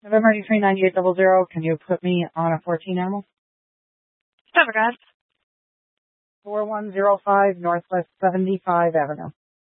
November 9800, can you put me on a 14 animal? Overgrad. 4105 Northwest 75 Avenue.